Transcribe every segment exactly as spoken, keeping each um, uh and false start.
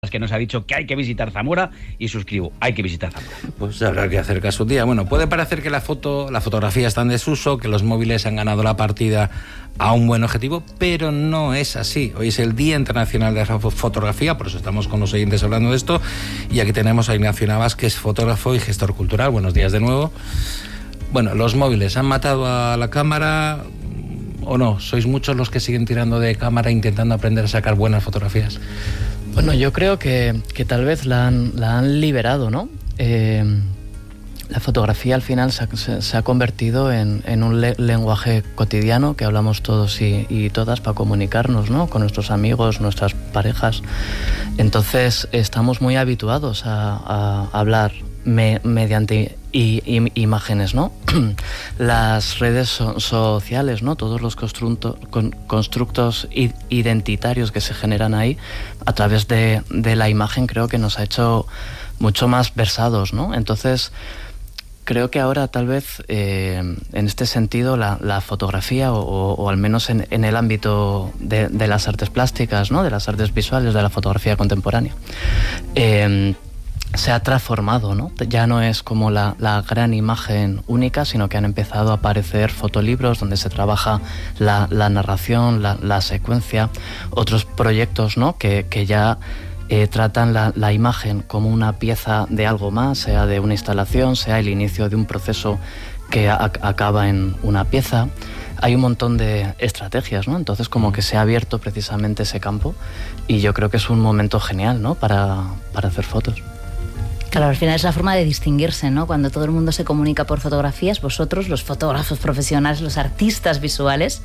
que nos ha dicho que hay que visitar Zamora y suscribo, hay que visitar Zamora. Pues habrá que hacer caso un día. Bueno, puede parecer que la foto, la fotografía está en desuso, que los móviles han ganado la partida a un buen objetivo, pero no es así. Hoy es el Día Internacional de la Fotografía, por eso estamos con los oyentes hablando de esto, y aquí tenemos a Ignacio Navas, que es fotógrafo y gestor cultural. Buenos días de nuevo. Bueno, los móviles han matado a la cámara o no. ¿Sois muchos los que siguen tirando de cámara intentando aprender a sacar buenas fotografías? Bueno, yo creo que, que tal vez la han, la han liberado, ¿no? Eh, la fotografía al final se ha, se, se ha convertido en, en un le, lenguaje cotidiano que hablamos todos y, y todas para comunicarnos, ¿no? Con nuestros amigos, nuestras parejas. Entonces estamos muy habituados a, a hablar me, mediante y, y, imágenes, ¿no? Las redes so, sociales, ¿no? Todos los constructo, con, constructos identitarios que se generan ahí a través de, de la imagen, creo que nos ha hecho mucho más versados, ¿no? Entonces creo que ahora tal vez eh, en este sentido la, la fotografía o, o, o al menos en, en el ámbito de, de las artes plásticas, ¿no? De las artes visuales, de la fotografía contemporánea, eh, se ha transformado, ¿no? Ya no es como la, la gran imagen única, sino que han empezado a aparecer fotolibros donde se trabaja la, la narración, la, la secuencia, otros proyectos, ¿no? que, que ya eh, tratan la, la imagen como una pieza de algo más, sea de una instalación, sea el inicio de un proceso que a, acaba en una pieza. Hay un montón de estrategias, ¿no? Entonces como que se ha abierto precisamente ese campo y yo creo que es un momento genial, ¿no? para, para hacer fotos. Claro, al final es la forma de distinguirse, ¿no? Cuando todo el mundo se comunica por fotografías, vosotros, los fotógrafos profesionales, los artistas visuales,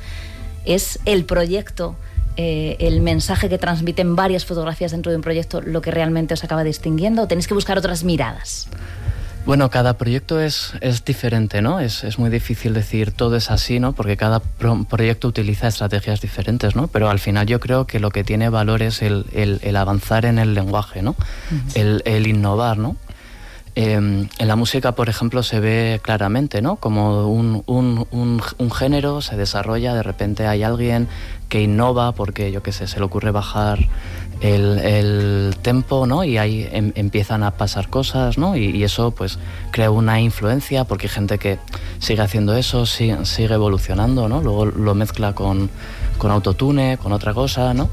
es el proyecto, eh, el mensaje que transmiten varias fotografías dentro de un proyecto lo que realmente os acaba distinguiendo, ¿o tenéis que buscar otras miradas? Bueno, cada proyecto es, es diferente, ¿no? Es, es muy difícil decir todo es así, ¿no? Porque cada pro proyecto utiliza estrategias diferentes, ¿no? Pero al final yo creo que lo que tiene valor es el, el, el avanzar en el lenguaje, ¿no? Uh-huh. el, el innovar, ¿no? Eh, en la música, por ejemplo, se ve claramente, ¿no? Como un, un, un, un género se desarrolla, de repente hay alguien que innova porque, yo qué sé, se le ocurre bajar el, el tempo, ¿no? Y ahí em, empiezan a pasar cosas, ¿no? Y, y eso, pues, crea una influencia porque hay gente que sigue haciendo eso, sigue, sigue evolucionando, ¿no? Luego lo mezcla con, con autotune, con otra cosa, ¿no?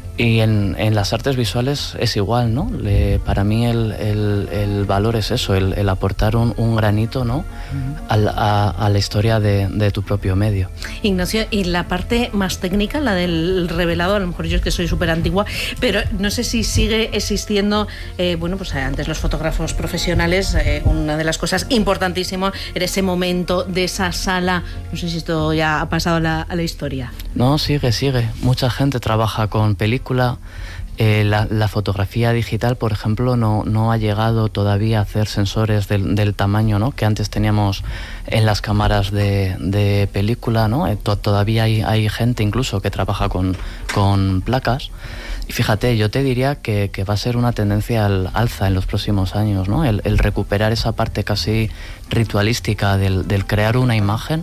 Y en, en las artes visuales es igual, ¿no? Le, para mí el, el, el valor es eso, el, el aportar un, un granito, ¿no? Uh-huh. a, a, a la historia de, de tu propio medio. Ignacio, y la parte más técnica, la del revelado, a lo mejor yo es que soy súper antigua, pero no sé si sigue existiendo, eh, bueno, pues antes los fotógrafos profesionales, eh, una de las cosas importantísimas era ese momento de esa sala, no sé si esto ya ha pasado a la, a la historia. No, sigue, sigue. Mucha gente trabaja con películas. Eh, la, la fotografía digital, por ejemplo, no, no ha llegado todavía a hacer sensores del, del tamaño, ¿no? que antes teníamos en las cámaras de, de película, ¿no? Eh, to, todavía hay, hay gente incluso que trabaja con, con placas. Y fíjate, yo te diría que, que va a ser una tendencia al alza en los próximos años, ¿no? El, el recuperar esa parte casi ritualística del, del crear una imagen.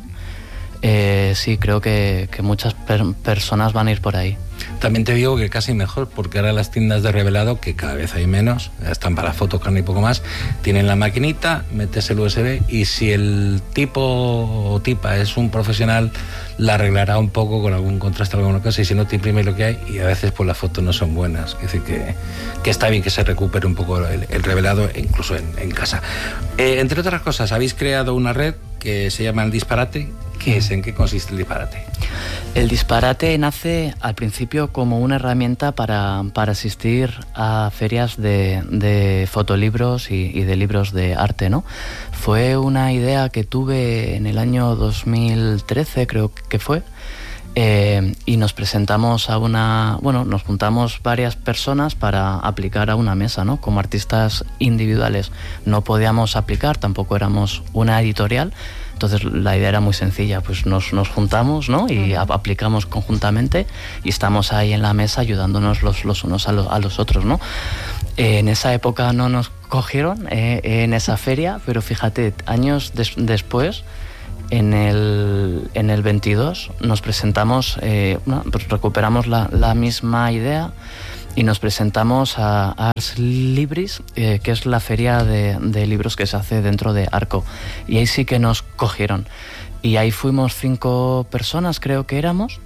Eh, sí, creo que, que muchas per personas van a ir por ahí. También te digo que casi mejor, porque ahora las tiendas de revelado, que cada vez hay menos, están para fotos, carne y poco más, tienen la maquinita, metes el U S B y si el tipo o tipa es un profesional, la arreglará un poco con algún contraste, alguna cosa, y si no te imprime lo que hay, y a veces pues las fotos no son buenas. Es decir, que, que está bien que se recupere un poco el, el revelado, incluso en, en casa. Eh, entre otras cosas, habéis creado una red que se llama El Disparate. ¿Qué es? ¿En qué consiste El Disparate? El Disparate nace al principio como una herramienta para, para asistir a ferias de, de fotolibros y, y de libros de arte, ¿no? Fue una idea que tuve en el año dos mil trece, creo que fue, eh, y nos presentamos a una... Bueno, nos juntamos varias personas para aplicar a una mesa, ¿no? Como artistas individuales no podíamos aplicar, tampoco éramos una editorial. Entonces la idea era muy sencilla, pues nos, nos juntamos, ¿no? Y a, aplicamos conjuntamente y estamos ahí en la mesa ayudándonos los, los unos a, lo, a los otros, ¿no? Eh, en esa época no nos cogieron eh, en esa feria, pero fíjate, años des, después, en el, en el veintidós, nos presentamos, eh, bueno, pues recuperamos la, la misma idea y nos presentamos a Ars Libris, eh, que es la feria de, de libros que se hace dentro de Arco. Y ahí sí que nos cogieron. Y ahí fuimos cinco personas, creo que éramos.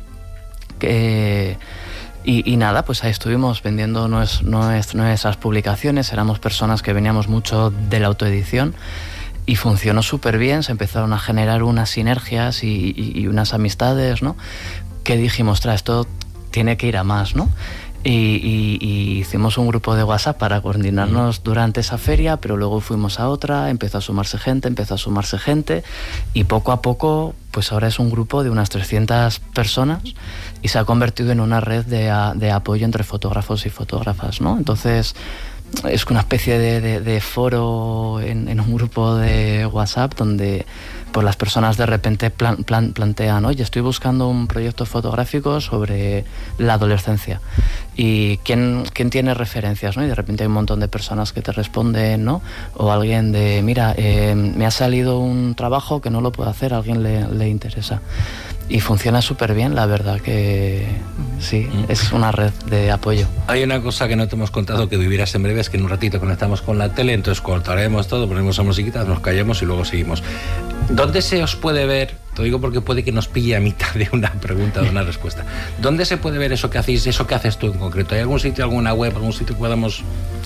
Que, y, y nada, pues ahí estuvimos vendiendo nues, nues, nuestras publicaciones. Éramos personas que veníamos mucho de la autoedición. Y funcionó súper bien, se empezaron a generar unas sinergias y, y, y unas amistades, ¿no? Que dijimos, ostras, esto tiene que ir a más, ¿no? Y, y, y hicimos un grupo de WhatsApp para coordinarnos durante esa feria, pero luego fuimos a otra, empezó a sumarse gente, empezó a sumarse gente, y poco a poco, pues ahora es un grupo de unas trescientas personas y se ha convertido en una red de, de apoyo entre fotógrafos y fotógrafas, ¿no? Entonces, es una especie de, de, de foro en, en un grupo de WhatsApp donde pues las personas de repente plan, plan, plantean, oye, estoy buscando un proyecto fotográfico sobre la adolescencia y quién, quién tiene referencias, ¿no? Y de repente hay un montón de personas que te responden, ¿no? O alguien de, mira, eh, me ha salido un trabajo que no lo puedo hacer, a alguien le, le interesa. Y funciona súper bien, la verdad que sí, es una red de apoyo. Hay una cosa que no te hemos contado que vivirás en breve, es que en un ratito conectamos con la tele, entonces cortaremos todo, ponemos la musiquita, nos callamos y luego seguimos. ¿Dónde se os puede ver? Te digo porque puede que nos pille a mitad de una pregunta o de una respuesta. ¿Dónde se puede ver eso que hacéis, eso que haces tú en concreto? ¿Hay algún sitio, alguna web, algún sitio que podamos...?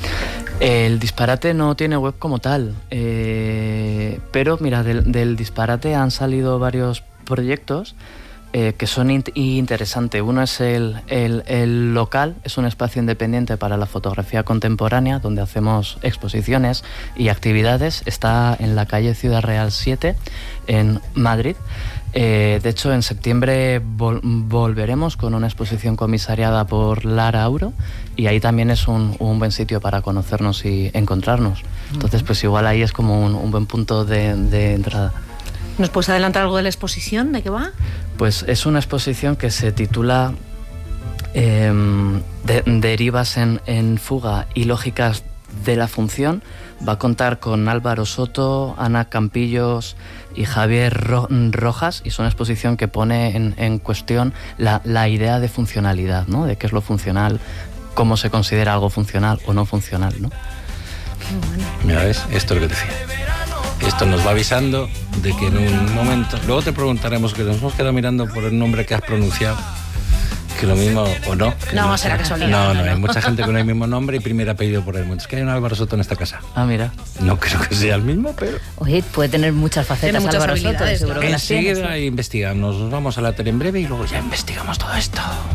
El Disparate no tiene web como tal, eh, pero mira, del, del Disparate han salido varios proyectos eh, que son in- interesantes. Uno es el, el, el local, es un espacio independiente para la fotografía contemporánea donde hacemos exposiciones y actividades. Está en la calle Ciudad Real siete en Madrid. Eh, de hecho, en septiembre vol- volveremos con una exposición comisariada por Lara Auro y ahí también es un, un buen sitio para conocernos y encontrarnos. Entonces, pues igual ahí es como un, un buen punto de, de entrada. ¿Nos puedes adelantar algo de la exposición? ¿De qué va? Pues es una exposición que se titula eh, de, Derivas en, en fuga y lógicas de la función. Va a contar con Álvaro Soto, Ana Campillos y Javier Ro- Rojas, y es una exposición que pone en, en cuestión la, la idea de funcionalidad, ¿no? De qué es lo funcional, cómo se considera algo funcional o no funcional, ¿no? Bueno. Mira, ¿ves? Esto es lo que te decía. Esto nos va avisando de que en un momento... Luego te preguntaremos, que nos hemos quedado mirando por el nombre que has pronunciado, que lo mismo o no. No, no será casualidad. No, no, hay mucha gente con el mismo nombre y primer apellido por el mundo. Es que hay un Álvaro Soto en esta casa. Ah, mira. No creo que sea el mismo, pero... Oye, puede tener muchas facetas, Tiene muchas Álvaro Soto, habilidades, seguro que las tiene. Enseguida investigamos. Nos vamos a la tele en breve y luego ya investigamos todo esto.